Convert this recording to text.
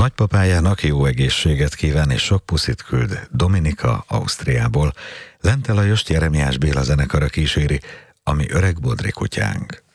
Nagypapájának jó egészséget kíván és sok puszit küld Dominika Ausztriából. Lente Lajost Jeremiás Béla zenekara kíséri, ami öreg bodri kutyánk.